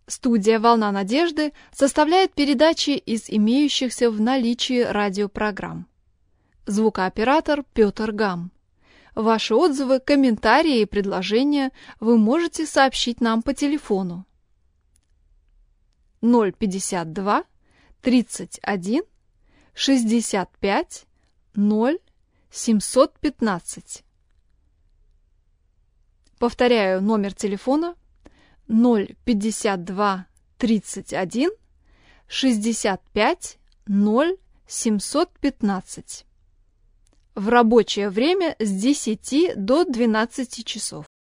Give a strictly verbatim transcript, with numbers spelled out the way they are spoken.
Студия «Волна надежды» составляет передачи из имеющихся в наличии радиопрограмм. Звукооператор Петр Гам. Ваши отзывы, комментарии и предложения вы можете сообщить нам по телефону ноль пятьдесят два тридцать один шестьдесят пять ноль семьсот пятнадцать. Повторяю номер телефона ноль пятьдесят два тридцать один шестьдесят пять ноль семьсот пятнадцать. В рабочее время с десяти до двенадцати часов.